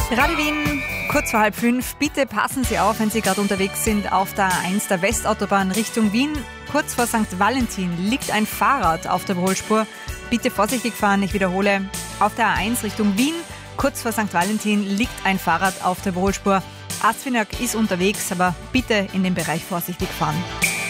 Radio Wien, kurz vor 4:30. Bitte passen Sie auf, wenn Sie gerade unterwegs sind auf der A1 der Westautobahn Richtung Wien. Kurz vor St. Valentin liegt ein Fahrrad auf der Überholspur. Bitte vorsichtig fahren, ich wiederhole. Auf der A1 Richtung Wien, kurz vor St. Valentin, liegt ein Fahrrad auf der Überholspur. Asfinag ist unterwegs, aber bitte in dem Bereich vorsichtig fahren.